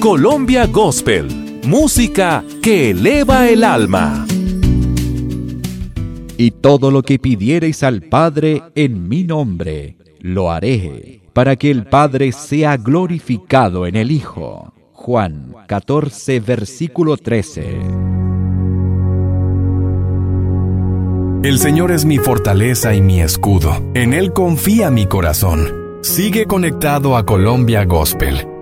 Colombia Gospel, música que eleva el alma. Y todo lo que pidiereis al Padre en mi nombre, lo haré, para que el Padre sea glorificado en el Hijo. Juan 14, versículo 13. El Señor es mi fortaleza y mi escudo. En Él confía mi corazón. Sigue conectado a Colombia Gospel